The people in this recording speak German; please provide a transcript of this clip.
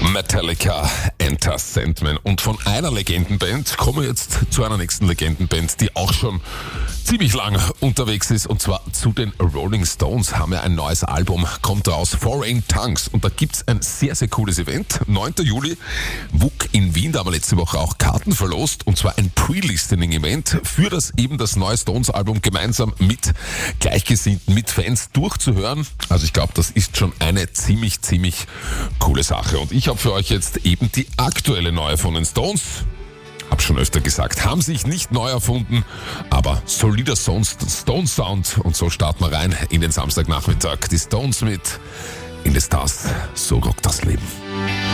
Metallica, Enter Sandman. Und von einer Legendenband kommen wir jetzt zu einer nächsten Legendenband, die auch schon ziemlich lang unterwegs ist. Und zwar zu den Rolling Stones. Haben ja ein neues Album, kommt raus, Foreign Tongues. Und da gibt's ein sehr, sehr cooles Event. 9. Juli, WUK in Wien. Da haben wir letzte Woche auch Karten verlost. Und zwar ein Pre-Listening-Event für das neue Stones-Album gemeinsam mit Gleichgesinnten, mit Fans durchzuhören. Also ich glaube, das ist schon eine ziemlich coole Sache. Und ich habe für euch jetzt eben die aktuelle neue von den Stones. Hab schon öfter gesagt, haben sich nicht neu erfunden, aber solider Stones-Sound. Und so starten wir rein in den Samstagnachmittag. Die Stones mit In the Stars, so rockt das Leben.